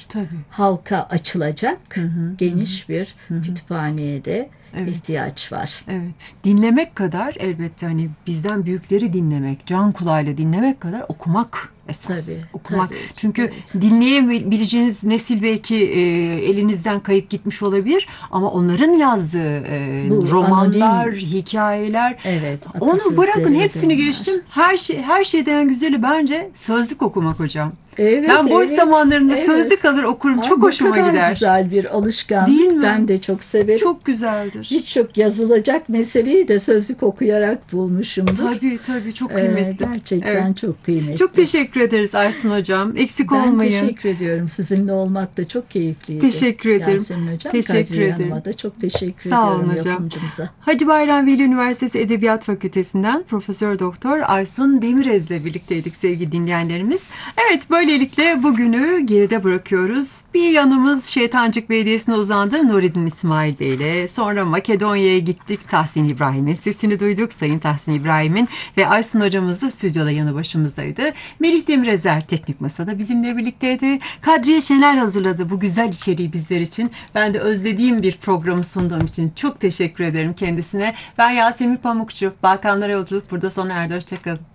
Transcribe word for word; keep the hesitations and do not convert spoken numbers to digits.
Tabii. halka açılacak Hı hı, geniş bir hı hı. kütüphaneye de Evet. ihtiyaç var. Evet. Dinlemek kadar elbette hani bizden büyükleri dinlemek, can kulağıyla dinlemek kadar okumak esas. Tabii, Okumak. tabii. Çünkü Evet. dinleyebileceğiniz nesil belki e, elinizden kayıp gitmiş olabilir ama onların yazdığı e, Bu romanlar, anonim, hikayeler, evet, onu bırakın atasözleri ve de hepsini onlar. geçtim. Her şey her şeyden güzeli bence sözlük okumak hocam. Evet, Ben boş evet, zamanlarımda evet. sözlük alır okurum. Ay, Çok ne hoşuma kadar gider. güzel bir Değil alışkanlık. mi? Ben de çok severim. Çok güzeldir. Birçok yazılacak meseleyi de sözlük okuyarak bulmuşumdur. Tabii tabii çok Ee, kıymetli. Evet. gerçekten çok Çok kıymetli. teşekkür ederiz Aysun Hocam. Eksik Ben olmayın. teşekkür ediyorum. Sizinle olmak da çok keyifliydi. Teşekkür ederim. Yasemin Hocam, Teşekkür Kadriye ederim. Hanım'a da çok teşekkür Sağ olun ediyorum, hocam. yapımcımıza. Hacı Bayram Veli Üniversitesi Edebiyat Fakültesinden Profesör Doktor Aysun Demirez'le birlikteydik sevgili dinleyenlerimiz. Evet, böylelikle bugünü geride bırakıyoruz. Bir yanımız Şeytancık Belediyesi'ne uzandı Nureddin İsmail Bey ile. Sonra Makedonya'ya gittik. Tahsin İbrahim'in sesini duyduk. Sayın Tahsin İbrahim'in ve Aysun hocamız da stüdyoda yanı başımızdaydı. Melih Demirezer Teknik Masa'da bizimle birlikteydi. Kadriye Şener hazırladı bu güzel içeriği bizler için. Ben de özlediğim bir programı sunduğum için çok teşekkür ederim kendisine. Ben Yasemin Pamukçu. Balkanlara Yolculuk burada sona erdi. Hoşçakalın.